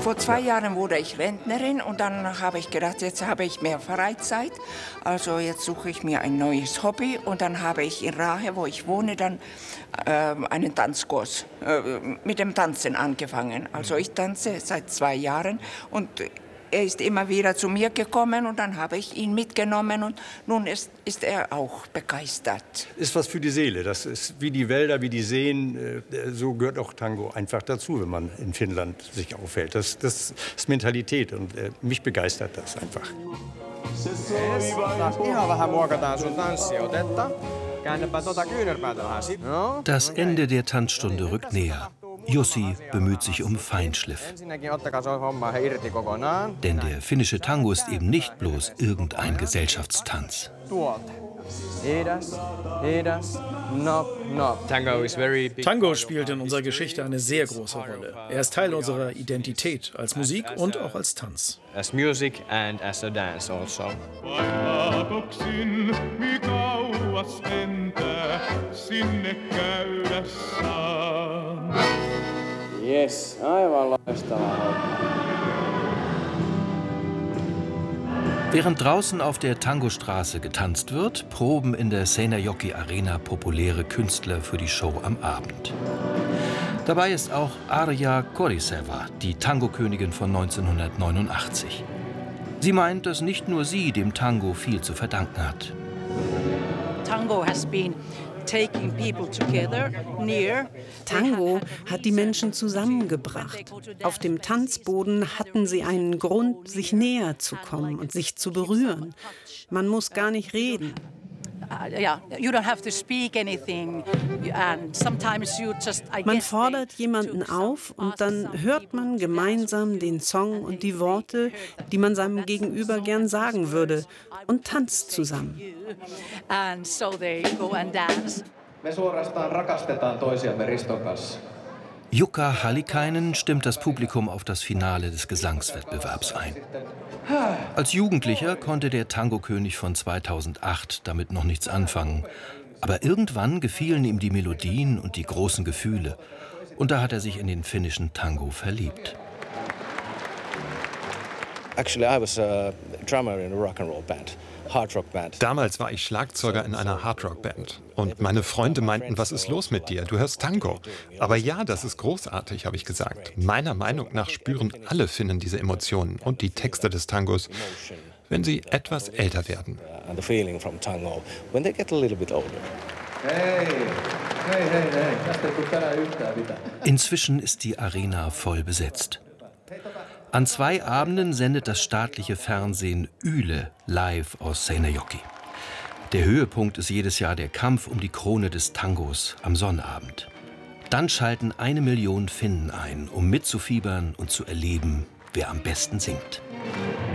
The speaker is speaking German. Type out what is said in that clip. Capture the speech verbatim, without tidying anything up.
Vor zwei Jahren wurde ich Rentnerin und dann habe ich gedacht, jetzt habe ich mehr Freizeit. Also jetzt suche ich mir ein neues Hobby und dann habe ich in Rahe, wo ich wohne, dann äh, einen Tanzkurs äh, mit dem Tanzen angefangen. Also ich tanze seit zwei Jahren und er ist immer wieder zu mir gekommen und dann habe ich ihn mitgenommen und nun ist, ist er auch begeistert. Ist was für die Seele. Das ist wie die Wälder, wie die Seen. So gehört auch Tango einfach dazu, wenn man in Finnland sich aufhält. Das, das ist Mentalität und mich begeistert das einfach. Das Ende der Tanzstunde rückt näher. Jussi bemüht sich um Feinschliff. Denn der finnische Tango ist eben nicht bloß irgendein Gesellschaftstanz. Tango spielt in unserer Geschichte eine sehr große Rolle. Er ist Teil unserer Identität als Musik und auch als Tanz. As music and as a dance also. Yes, aivan loistavaa. Während draußen auf der Tangostraße getanzt wird, proben in der Seinäjoki Arena populäre Künstler für die Show am Abend. Dabei ist auch Arja Koriseva, die Tango-Königin von neunzehnhundertneunundachtzig. Sie meint, dass nicht nur sie dem Tango viel zu verdanken hat. Tango has been taking people together, near. Tango hat die Menschen zusammengebracht. Auf dem Tanzboden hatten sie einen Grund, sich näher zu kommen und sich zu berühren. Man muss gar nicht reden. Man fordert jemanden auf und dann hört man gemeinsam den Song und die Worte, die man seinem Gegenüber gern sagen würde, und tanzt zusammen. Jukka Hallikainen stimmt das Publikum auf das Finale des Gesangswettbewerbs ein. Als Jugendlicher konnte der Tango-König von zweitausendacht damit noch nichts anfangen. Aber irgendwann gefielen ihm die Melodien und die großen Gefühle. Und da hat er sich in den finnischen Tango verliebt. Actually, I was a drummer in a rock and roll band. Damals war ich Schlagzeuger in einer Hardrock-Band. Und meine Freunde meinten, was ist los mit dir? Du hörst Tango. Aber ja, das ist großartig, habe ich gesagt. Meiner Meinung nach spüren alle Finnen diese Emotionen und die Texte des Tangos, wenn sie etwas älter werden. Inzwischen ist die Arena voll besetzt. An zwei Abenden sendet das staatliche Fernsehen Yle live aus Seinäjoki. Der Höhepunkt ist jedes Jahr der Kampf um die Krone des Tangos am Sonnabend. Dann schalten eine Million Finnen ein, um mitzufiebern und zu erleben, wer am besten singt.